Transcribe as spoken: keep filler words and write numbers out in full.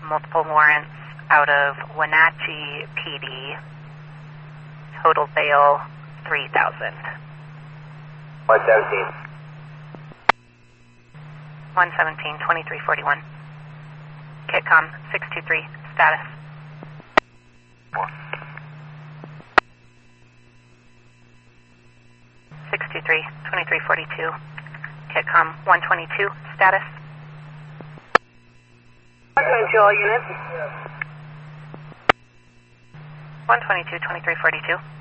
multiple warrants out of Wenatchee P D. Total bail, three thousand dollars. one seventeen. one seventeen, twenty-three forty-one. Kitcom, six two three, status. six two three, twenty-three forty-two. Kitcom, one twenty-two, status. one twenty-two, all units. one twenty-two, twenty-three forty-two.